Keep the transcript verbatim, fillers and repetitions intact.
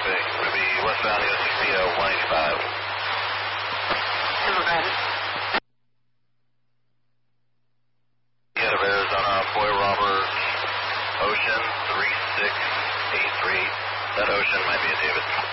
Copy. Would be westbound U S C C O one eighty-five. Immigrant. Out of Arizona, Boy Roberts, Ocean three six eight three. That Ocean might be a Davidson.